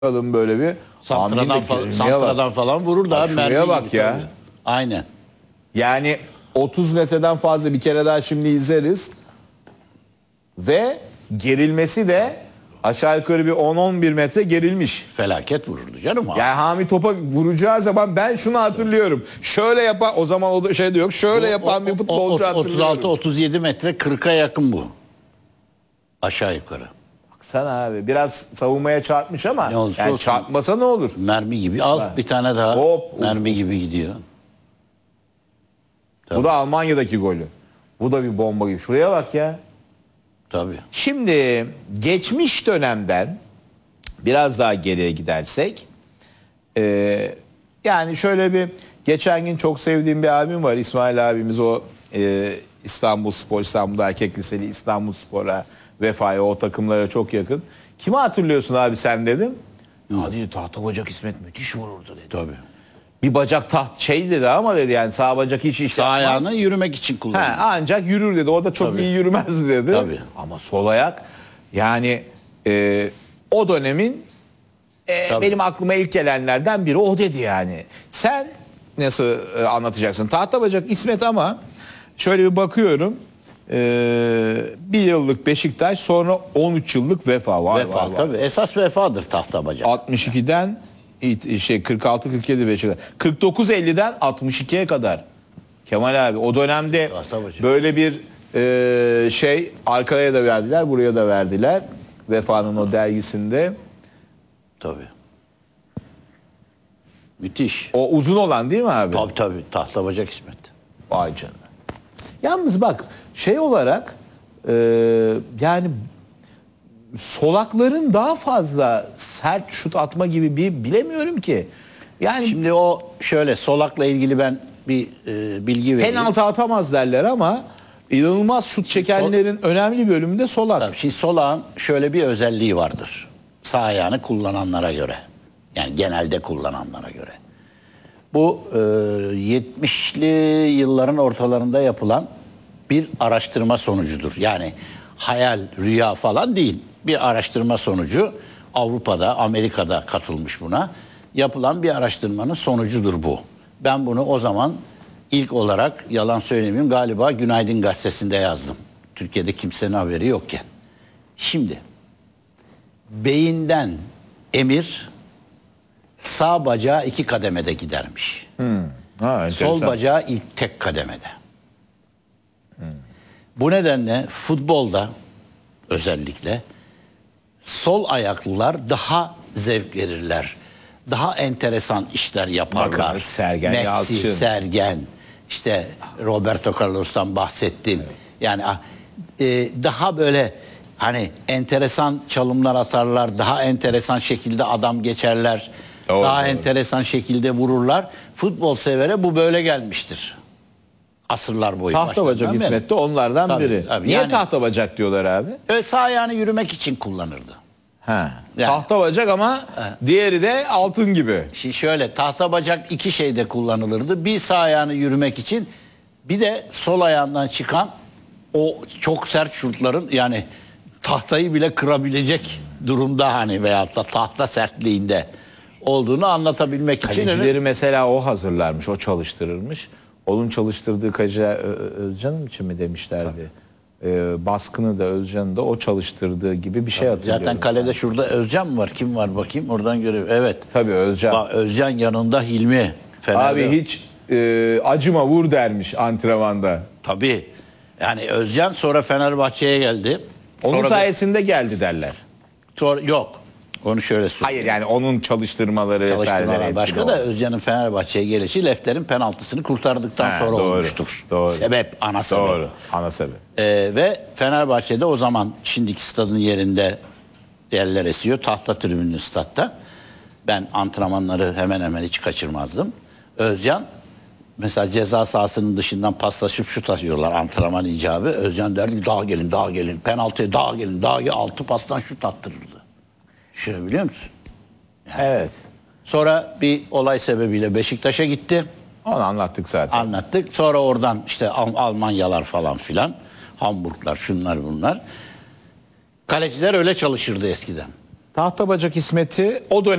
Alın böyle bir santradan falan vurur da. Şuraya bak ya. Tabii. Aynen. Yani 30 metreden fazla, bir kere daha şimdi izleriz. Ve gerilmesi de aşağı yukarı bir 10-11 metre gerilmiş. Felaket vururdu canım abi. Yani Hami topa vuracağı zaman ben şunu hatırlıyorum. Şöyle yapan, o zaman o da şey de yok. Şöyle yapan bir futbolcu hatırlıyorum. 36-37 metre 40'a yakın bu. Aşağı yukarı. Baksana abi, biraz savunmaya çarpmış ama Ne olursa yani olsun. çarpmasa ne olur? Mermi gibi. Al bir tane daha. Hop, mermi gibi gidiyor. Bu da Almanya'daki golü. Bu da bir bomba gibi. Şuraya bak ya. Tabii. Şimdi geçmiş dönemden biraz daha geriye gidersek, yani şöyle bir, geçen gün çok sevdiğim bir abim var, İsmail abimiz, o İstanbulspor, İstanbul'da Erkek Liseli, İstanbulspor'a, Vefa'ya, o takımlara çok yakın. Kimi hatırlıyorsun abi sen dedim. Ya dedi, tahta bacak İsmet müthiş vururdu dedi. Tabii. Bir bacak şey dedi ama dedi, yani sağ bacak hiç iş Sağ yapmaz. ayağını yürümek için kullanıyor. Ancak yürür dedi. O da çok Tabii. iyi yürümez dedi. Tabii. Ama sol ayak, yani o dönemin benim aklıma ilk gelenlerden biri o dedi yani. Sen nasıl anlatacaksın? Tahta bacak İsmet, ama şöyle bir bakıyorum. Bir yıllık Beşiktaş, sonra 13 yıllık Vefa. Vay, Vefa vay, vay. tabii. Esas vefadır tahta bacak. 62'den 46-47 Beşiktaş. 49-50'den 62'ye kadar. Kemal abi o dönemde böyle bir şey, arkaya da verdiler, buraya da verdiler. Vefa'nın o dergisinde. Tabii. Müthiş. O uzun olan değil mi abi? Tabii. Tahta bacak İsmet. Vay canına. Yalnız bak, şey olarak yani solakların daha fazla sert şut atma gibi bir, bilemiyorum ki. Yani Şimdi o şöyle, solakla ilgili ben bir bilgi vereyim. penaltı atamaz derler ama inanılmaz şut çekenlerin önemli bölümünde solak. Tabii, şimdi solağın şöyle bir özelliği vardır. Sağ ayağını kullananlara göre. Yani genelde kullananlara göre. Bu 70'li yılların ortalarında yapılan bir araştırma sonucudur. Yani hayal, rüya falan değil. Bir araştırma sonucu, Avrupa'da, Amerika'da katılmış buna. Yapılan bir araştırmanın sonucudur bu. Ben bunu o zaman ilk olarak, yalan söylemeyeyim, galiba Günaydın Gazetesi'nde yazdım. Türkiye'de kimsenin haberi yokken. Şimdi beyinden emir sağ bacağı 2 kademede gidermiş. Sol bacağı ilk tek kademede. Bu nedenle futbolda özellikle sol ayaklılar daha zevk verirler. Daha enteresan işler yaparlar. Bakın, Sergen Messi, Yalçın. Sergen, işte Roberto Carlos'tan bahsettin. Evet. Yani daha böyle hani enteresan çalımlar atarlar, daha enteresan şekilde adam geçerler, daha enteresan şekilde vururlar. Futbol severe bu böyle gelmiştir. Asırlar boyu. Tahta bacak İsmet de onlardan biri. Tabii. Niye Yani, tahta bacak diyorlar abi? sağ ayağını yürümek için kullanırdı. Yani. Tahta bacak ama diğeri de altın gibi. Şimdi şöyle, tahta bacak 2 şeyde kullanılırdı. Bir, sağ ayağını yürümek için, bir de sol ayağından çıkan o çok sert şutların, yani tahtayı bile kırabilecek durumda, hani veyahut da tahta sertliğinde olduğunu anlatabilmek için. Kalecileri mesela o hazırlarmış, o çalıştırırmış. Onun çalıştırdığı kaleci Özcan için mi demişlerdi? Baskını da Özcan'ın da o çalıştırdığı gibi bir şey hatırlıyorum. Zaten kalede şurada Özcan mı var? Kim var bakayım? Oradan görüyor. Evet. Tabii Özcan. Bak, Özcan yanında Hilmi. Fener'de. Abi hiç acıma, vur dermiş antrenmanda. Tabii. Yani Özcan sonra Fenerbahçe'ye geldi. Onun Sonra sayesinde geldi derler. yok. Onu şöyle söyleyeyim. Hayır, yani onun çalıştırmaları vesaireleri. Başka da Özcan'ın Fenerbahçe'ye gelişi Lefter'in penaltısını kurtardıktan sonra doğru, olmuştur. Doğru. Sebep, ana sebep. Doğru, ana sebep. Ve Fenerbahçe'de o zaman şimdiki stadın yerinde yerler esiyor. Tahta tribünlü statta. Ben antrenmanları hemen hemen hiç kaçırmazdım. Özcan mesela ceza sahasının dışından paslaşıp şut atıyorlar antrenman icabı. Özcan derdi ki daha gelin. Penaltıya daha gelin. 6 pastan şut attırırdı. Şunu biliyor musun? Yani. Evet. Sonra bir olay sebebiyle Beşiktaş'a gitti. Onu anlattık zaten. Anlattık. Sonra oradan işte Almanyalar falan filan, Hamburglar, şunlar bunlar. Kaleciler öyle çalışırdı eskiden. Tahtabacak İsmet'i o dönem